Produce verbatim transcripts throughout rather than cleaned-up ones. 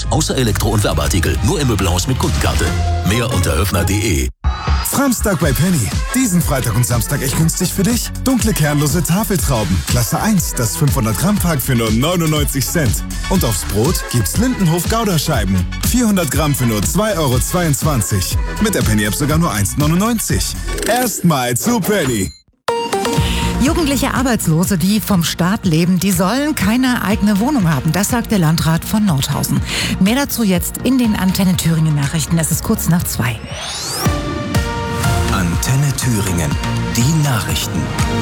Außer Elektro- und Werbeartikel. Nur im Möbelhaus mit Kundenkarte. Mehr unter höfner punkt de. Framstag bei Penny. Diesen Freitag und Samstag echt günstig für dich. Dunkle kernlose Tafeltrauben. Klasse eins, das fünfhundert Gramm Pack für nur neunundneunzig Cent. Und aufs Brot gibt's Lindenhof Gouda-Scheiben. vierhundert Gramm für nur zwei Euro zweiundzwanzig. Mit der Penny-App sogar nur eins neunundneunzig. Erstmal zu Penny. Jugendliche Arbeitslose, die vom Staat leben, die sollen keine eigene Wohnung haben. Das sagt der Landrat von Nordhausen. Mehr dazu jetzt in den Antenne Thüringen Nachrichten. Es ist kurz nach zwei. Antenne Thüringen. Die Nachrichten.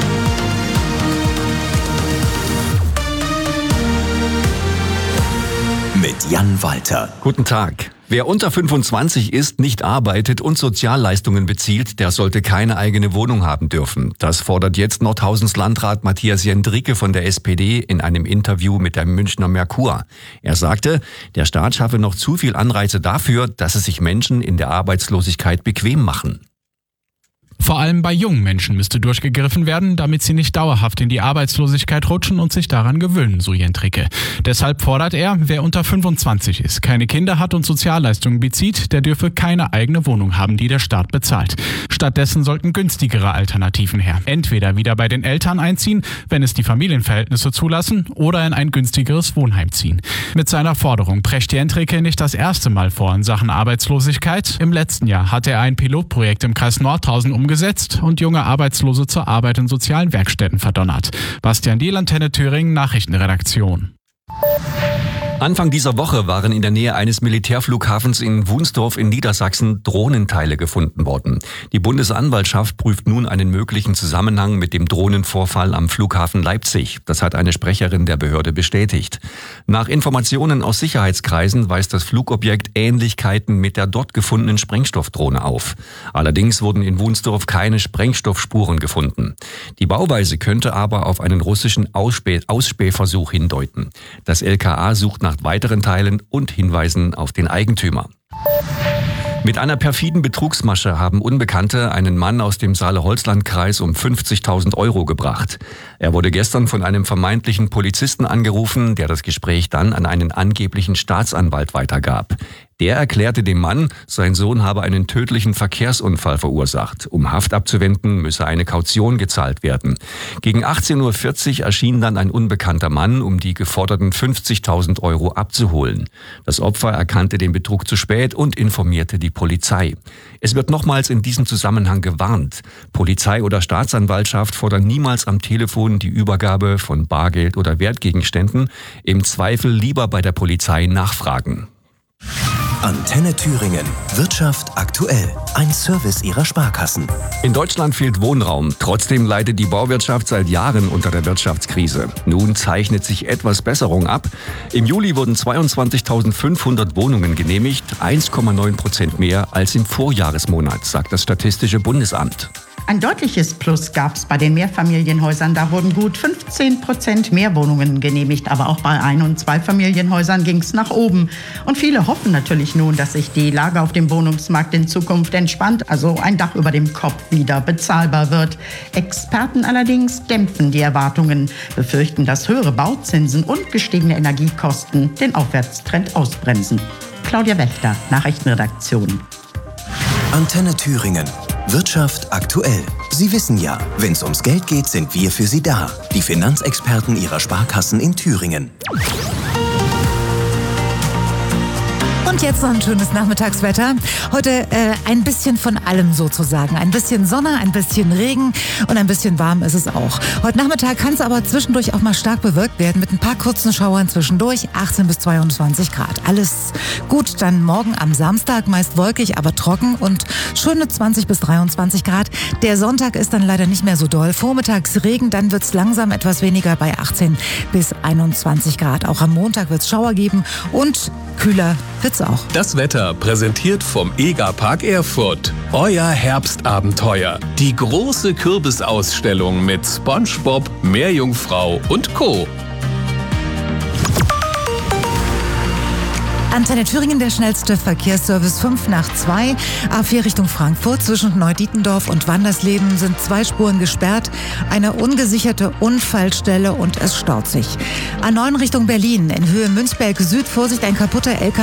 Mit Jan Walter. Guten Tag. Wer unter fünfundzwanzig ist, nicht arbeitet und Sozialleistungen bezieht, der sollte keine eigene Wohnung haben dürfen. Das fordert jetzt Nordhausens Landrat Matthias Jendricke von der S P D in einem Interview mit der Münchner Merkur. Er sagte, der Staat schaffe noch zu viel Anreize dafür, dass es sich Menschen in der Arbeitslosigkeit bequem machen. Vor allem bei jungen Menschen müsste durchgegriffen werden, damit sie nicht dauerhaft in die Arbeitslosigkeit rutschen und sich daran gewöhnen, so Jendricke. Deshalb fordert er, wer unter fünfundzwanzig ist, keine Kinder hat und Sozialleistungen bezieht, der dürfe keine eigene Wohnung haben, die der Staat bezahlt. Stattdessen sollten günstigere Alternativen her. Entweder wieder bei den Eltern einziehen, wenn es die Familienverhältnisse zulassen, oder in ein günstigeres Wohnheim ziehen. Mit seiner Forderung prescht Jendricke nicht das erste Mal vor in Sachen Arbeitslosigkeit. Im letzten Jahr hatte er ein Pilotprojekt im Kreis Nordhausen umgesetzt. umgesetzt und junge Arbeitslose zur Arbeit in sozialen Werkstätten verdonnert. Bastian Diehl, Antenne Thüringen, Nachrichtenredaktion. Anfang dieser Woche waren in der Nähe eines Militärflughafens in Wunsdorf in Niedersachsen Drohnenteile gefunden worden. Die Bundesanwaltschaft prüft nun einen möglichen Zusammenhang mit dem Drohnenvorfall am Flughafen Leipzig. Das hat eine Sprecherin der Behörde bestätigt. Nach Informationen aus Sicherheitskreisen weist das Flugobjekt Ähnlichkeiten mit der dort gefundenen Sprengstoffdrohne auf. Allerdings wurden in Wunsdorf keine Sprengstoffspuren gefunden. Die Bauweise könnte aber auf einen russischen Ausspäh- Ausspähversuch hindeuten. Das L K A sucht nach weiteren Teilen und Hinweisen auf den Eigentümer. Mit einer perfiden Betrugsmasche haben Unbekannte einen Mann aus dem Saale-Holzland-Kreis um fünfzigtausend Euro gebracht. Er wurde gestern von einem vermeintlichen Polizisten angerufen, der das Gespräch dann an einen angeblichen Staatsanwalt weitergab. Der erklärte dem Mann, sein Sohn habe einen tödlichen Verkehrsunfall verursacht. Um Haft abzuwenden, müsse eine Kaution gezahlt werden. Gegen achtzehn Uhr vierzig erschien dann ein unbekannter Mann, um die geforderten fünfzigtausend Euro abzuholen. Das Opfer erkannte den Betrug zu spät und informierte die Polizei. Es wird nochmals in diesem Zusammenhang gewarnt. Polizei oder Staatsanwaltschaft fordern niemals am Telefon die Übergabe von Bargeld oder Wertgegenständen. Im Zweifel lieber bei der Polizei nachfragen. Antenne Thüringen. Wirtschaft aktuell. Ein Service ihrer Sparkassen. In Deutschland fehlt Wohnraum. Trotzdem leidet die Bauwirtschaft seit Jahren unter der Wirtschaftskrise. Nun zeichnet sich etwas Besserung ab. Im Juli wurden zweiundzwanzigtausendfünfhundert Wohnungen genehmigt, eins Komma neun Prozent mehr als im Vorjahresmonat, sagt das Statistische Bundesamt. Ein deutliches Plus gab es bei den Mehrfamilienhäusern. Da wurden gut fünfzehn Prozent mehr Wohnungen genehmigt. Aber auch bei Ein- und Zweifamilienhäusern ging es nach oben. Und viele hoffen natürlich nun, dass sich die Lage auf dem Wohnungsmarkt in Zukunft entspannt, also ein Dach über dem Kopf wieder bezahlbar wird. Experten allerdings dämpfen die Erwartungen, befürchten, dass höhere Bauzinsen und gestiegene Energiekosten den Aufwärtstrend ausbremsen. Claudia Wächter, Nachrichtenredaktion. Antenne Thüringen. Wirtschaft aktuell. Sie wissen ja, wenn es ums Geld geht, sind wir für Sie da. Die Finanzexperten Ihrer Sparkassen in Thüringen. Und jetzt noch ein schönes Nachmittagswetter. Heute äh, ein bisschen von allem sozusagen. Ein bisschen Sonne, ein bisschen Regen und ein bisschen warm ist es auch. Heute Nachmittag kann es aber zwischendurch auch mal stark bewölkt werden mit ein paar kurzen Schauern zwischendurch. achtzehn bis zweiundzwanzig Grad. Alles gut. Dann morgen am Samstag meist wolkig, aber trocken und schöne zwanzig bis dreiundzwanzig Grad. Der Sonntag ist dann leider nicht mehr so doll. Vormittags Regen, dann wird es langsam etwas weniger bei achtzehn bis einundzwanzig Grad. Auch am Montag wird es Schauer geben und kühler wird's auch. Das Wetter präsentiert vom Egerpark Erfurt. Euer Herbstabenteuer. Die große Kürbisausstellung mit SpongeBob, Meerjungfrau und Co. Antenne Thüringen, der schnellste Verkehrsservice fünf nach zwei. A vier Richtung Frankfurt zwischen Neudietendorf und Wandersleben sind zwei Spuren gesperrt. Eine ungesicherte Unfallstelle und es staut sich. A neun Richtung Berlin in Höhe Münzberg Süd. Vorsicht, ein kaputter L K W